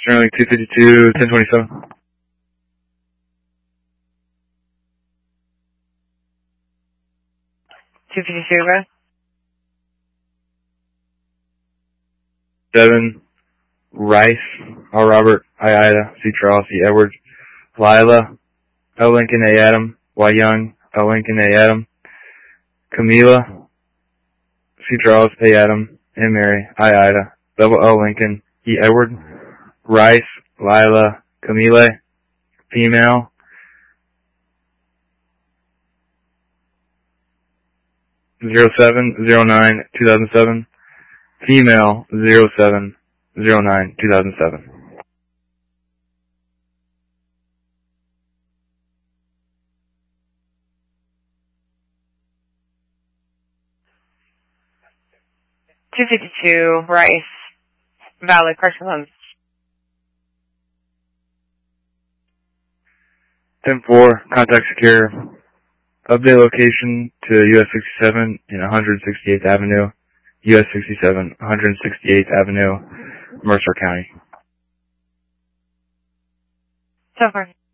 Sterling 252, 1027. 252, bro. 7, Rice, R. Robert, I. Ida, C. Charles, C. Edward, Lila, L. Lincoln, A. Adam, Y. Young, L. Lincoln, A. Adam, Camila, C. Charles, A. Adam, M. Mary, I. Ida, double L. Lincoln, E. Edward, Rice, Lila, Camila, female, 0709-2007, female 0709-2007. $252, Rice. Valid, personal loans. 10-4, contact secure. Update location to US 67 in 168th Avenue, US 67, 168th Avenue, Mercer County. So far.